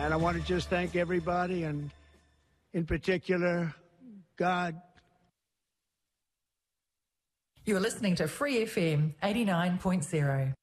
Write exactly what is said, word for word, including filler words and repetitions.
And I want to just thank everybody, and in particular, God. You're listening to Free F M eighty-nine point zero.